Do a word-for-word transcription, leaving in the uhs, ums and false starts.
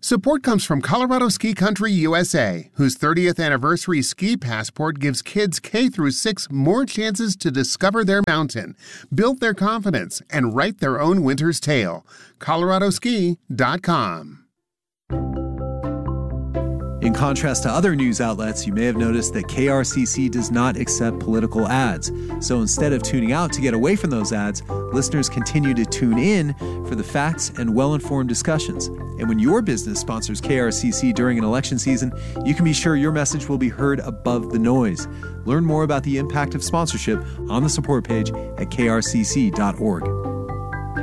Support comes from Colorado Ski Country U S A, whose thirtieth anniversary ski passport gives kids K through six more chances to discover their mountain, build their confidence, and write their own winter's tale. colorado ski dot com. In contrast to other news outlets, you may have noticed that K R C C does not accept political ads. So instead of tuning out to get away from those ads, listeners continue to tune in for the facts and well-informed discussions. And when your business sponsors K R C C during an election season, you can be sure your message will be heard above the noise. Learn more about the impact of sponsorship on the support page at K R C C dot org.